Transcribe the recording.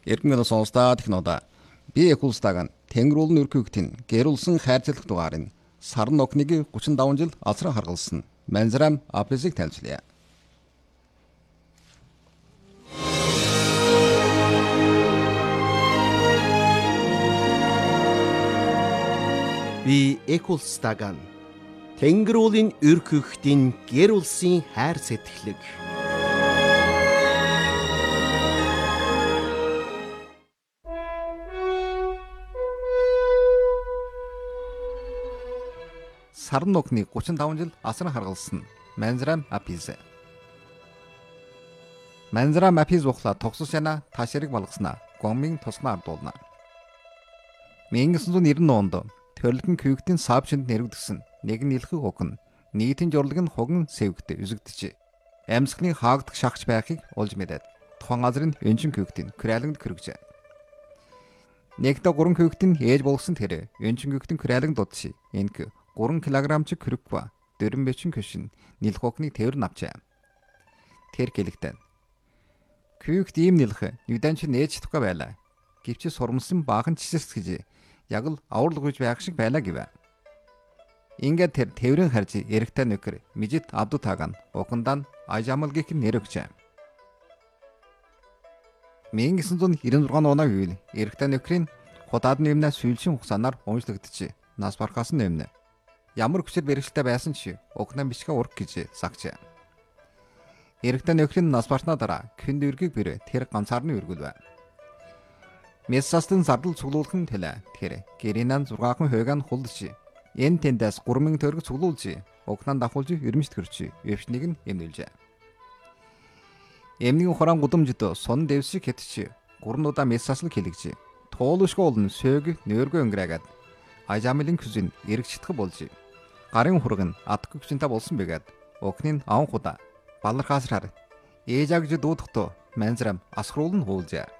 Эрдэнэ сонсдаа технодаа би Экулстаган Тэнгэрүүлэн өрхөөгтийн гэрүүлсэн хайрцагт дугаарын сарн окныг 35 жил алсран харгалсан Манзрам апизиг танилцлаа. Би Экулстаган Тэнгэрүүлэн өрхөөгтийн гэрүүлсэн хайр сэтгэлэг. Сарн окныг 35 жил алсран харгалсан Манзрам апиз. Манзрам апиз ухла тогсос яна таашрыг балгаснаа гомын тусмаа ардуулна. 1990 онд Төрөлхөн küükтийн сабшинд нэрвэгдсэн нэгэн нэлхэг хукн нийтийн журлаг нь хуган сэвгт үзэгдэж амьсгалын хаагдах шахаж байхыг олж мэдээд тухайн газрын өнчин küükтийн күрэлэнд кэрэгжээ. Нэгдэ 3 küükтийн ээж болгосон тэр өнчин küükтийн күрэлэнд дутши энк 3 кг күрэгва дөрөн бэчин көшин нэлх хукныг тээвэр навчаа. Тэр гэлэгтэн küükт ийм нэлх нүдэн чи нээж чадахгүй байлаа. Гэвч сурмсан баахан чичэс гэж яг л аврал гүйж байх шиг байлаа гэвэ. Ингээд тэр тээврийн харж эрэгтэй нөхөр Мижит Абдутаган укандан Ажамалгийг нэрвэгчээ. 1996 оноо үйл эрэгтэй нөхрийн худаадны өмнө сүүлчийн хугацаанаар уншлагдчих. Нас бархаас нь өмнө ямар хүчээр бэрхшээлтэй байсан ч укнаа бичгээ урах гэж сагчаа. Эрэгтэй нөхрийн нас барснаа дараа хэн дэргийг бэрэ тэр ганцаарны үргэлвэ. Мессастын зардал цуглуулахын тэлэ тэр гэринан 6хан хойган хулдж энэ тэндээс 3000 төгрөг цуглуулж укнан давхуулж ермжт хөрч өвчнийг нь эмнүүлжээ. Эмнийн хорон гудамжид сон дэвсэг хэтч 3 удаа мессасл хэлэгж туулшгүй болон сөг нөөргөө өнгөрөөгээд Ажамилын күзэн эргчдэх болж гарын хураг нь атгүй хүчинтэй болсон бэгээд укнын аван худа балархаас хар ээжагж дуудахтоо Манзрам асхруулн хуулжээ.